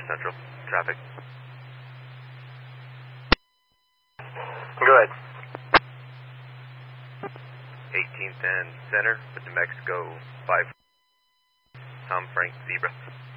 Central. Traffic. Go ahead. 18th and Center with New Mexico 5. Tom Frank Zebra.